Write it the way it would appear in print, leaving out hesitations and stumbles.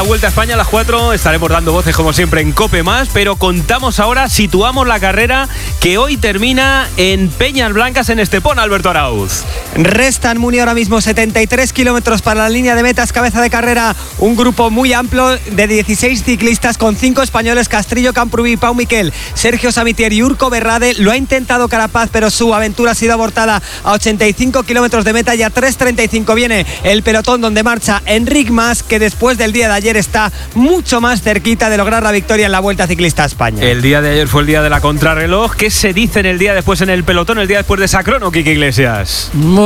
la Vuelta a España a las 4 estaremos dando voces como siempre en COPE+, pero contamos ahora, situamos la carrera que hoy termina en Peñas Blancas en Estepona, Alberto Arauz. Restan, Muni, ahora mismo 73 kilómetros para la línea de metas, cabeza de carrera, un grupo muy amplio de 16 ciclistas con 5 españoles, Castrillo, Camprubí, Pau Miquel, Sergio Samitier y Urco Berrade. Lo ha intentado Carapaz, pero su aventura ha sido abortada a 85 kilómetros de meta y a 3.35 viene el pelotón donde marcha Enric Mas, que después del día de ayer está mucho más cerquita de lograr la victoria en la Vuelta Ciclista a España. El día de ayer fue el día de la contrarreloj. ¿Qué se dice en el día después en el pelotón, el día después de esa crono, Quique Iglesias?